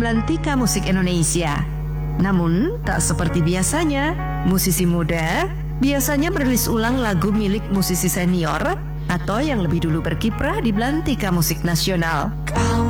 Belantika Musik Indonesia. Namun, tak seperti biasanya, musisi muda biasanya merilis ulang lagu milik musisi senior atau yang lebih dulu berkiprah di Belantika Musik Nasional.